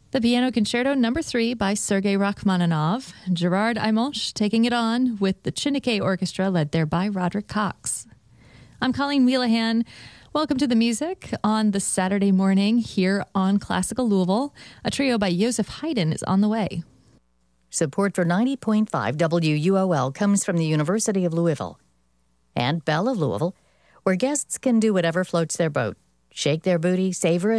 The Piano Concerto No. 3 by Sergei Rachmaninoff. Gerard Imonche taking it on with the Chineke Orchestra led there by Roderick Cox. I'm Colleen Wheelahan. Welcome to the music on the Saturday morning here on Classical Louisville. A trio by Joseph Haydn is on the way. Support for 90.5 WUOL comes from the University of Louisville and Belle of Louisville, where guests can do whatever floats their boat. Shake their booty, savor